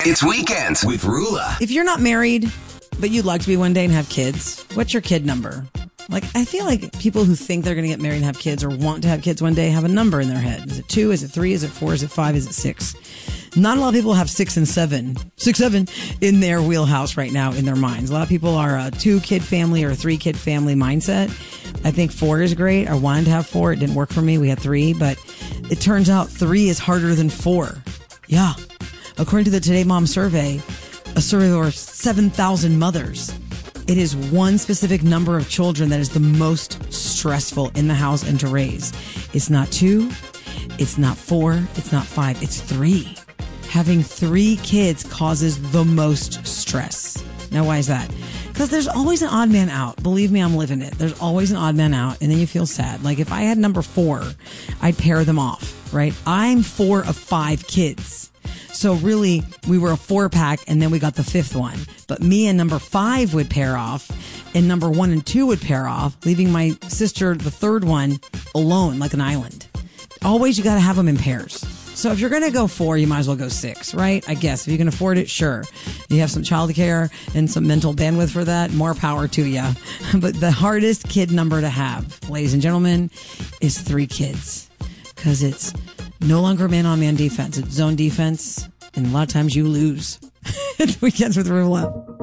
It's Weekends with Rula. If you're not married, but you'd like to be one day and have kids, what's your kid number? Like, I feel like people who think they're going to get married and have kids or want to have kids one day have a number in their head. Is it 2? Is it 3? Is it 4? Is it 5? Is it 6? Not a lot of people have 6 and 7 in their wheelhouse right now in their minds. A lot of people are a 2-kid family or a 3-kid family mindset. I think 4 is great. I wanted to have 4. It didn't work for me. We had 3, but it turns out 3 is harder than 4. Yeah. According to the Today Mom survey, a survey of over 7,000 mothers, it is one specific number of children that is the most stressful in the house and to raise. It's not 2, it's not 4, it's not 5, it's 3. Having 3 kids causes the most stress. Now, why is that? Because there's always an odd man out. Believe me, I'm living it. There's always an odd man out, and then you feel sad. Like, if I had number 4, I'd pair them off, right? I'm 4 of 5 kids. So really, we were a 4-pack, and then we got the 5th one. But me and number 5 would pair off, and number 1 and 2 would pair off, leaving my sister, the 3rd one, alone like an island. Always, you got to have them in pairs. So if you're going to go 4, you might as well go 6, right? I guess if you can afford it, sure. You have some childcare and some mental bandwidth for that, more power to you. But the hardest kid number to have, ladies and gentlemen, is 3 kids. Because it's no longer man-on-man defense. It's zone defense. And a lot of times you lose. It's Weekends with Rula.